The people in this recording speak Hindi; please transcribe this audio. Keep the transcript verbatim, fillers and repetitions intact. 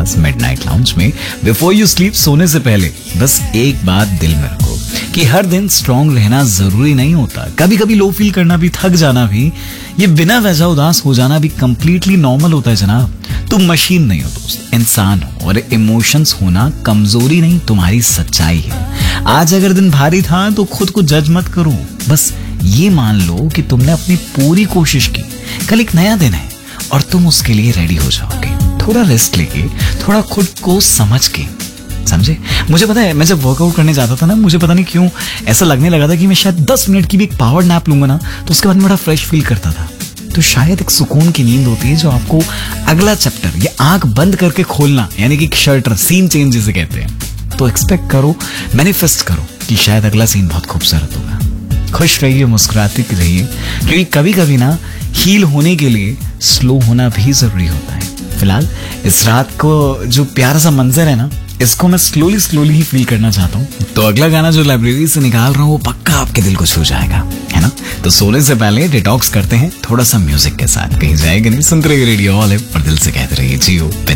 पास मिडनाइट लाउंज में। बिफोर यू स्लीप, सोने से पहले बस एक बात दिल में रखो कि हर दिन स्ट्रांग रहना जरूरी नहीं होता। कभी कभी लो फील करना भी, थक जाना भी, ये बिना वजह उदास हो जाना भी कंप्लीटली नॉर्मल होता है जनाब। तुम मशीन नहीं हो दोस्त, इंसान हो, और इमोशंस होना कमजोरी नहीं, तुम्हारी सच्चाई है। आज अगर दिन भारी था तो खुद को जज मत करो, बस ये मान लो कि तुमने अपनी पूरी कोशिश की। कल एक नया दिन है और तुम उसके लिए रेडी हो जाओगे, थोड़ा रेस्ट लेके, थोड़ा खुद को समझ के, समझे। मुझे पता है, मैं जब वर्कआउट करने जाता था ना, मुझे पता नहीं क्यों ऐसा लगने लगा था कि मैं शायद दस मिनट की भी एक पावर नैप लूंगा ना तो उसके बाद मैं बड़ा फ्रेश फील करता था। तो शायद एक सुकून की नींद होती है जो आपको अगला चैप्टर, ये आंख बंद करके खोलना, यानी कि शर्टर सीन चेंज जिसे कहते हैं। तो एक्सपेक्ट करो, मैनिफेस्ट करो कि शायद अगला सीन बहुत खूबसूरत होगा। खुश रहिए, मुस्कुराते रहिए, क्योंकि कभी कभी ना हील होने के लिए स्लो होना भी जरूरी होता है। फिलहाल इस रात को जो प्यारा सा मंजर है ना, इसको मैं स्लोली स्लोली ही फील करना चाहता हूँ। तो अगला गाना जो लाइब्रेरी से निकाल रहा हूँ वो पक्का आपके दिल को छू जाएगा, है ना। तो सोने से पहले डिटॉक्स करते हैं थोड़ा सा म्यूजिक के साथ। कहीं जाएगा नहीं, सुनते रहिए रेडियो ऑल और दिल से कहते रहिए जियो।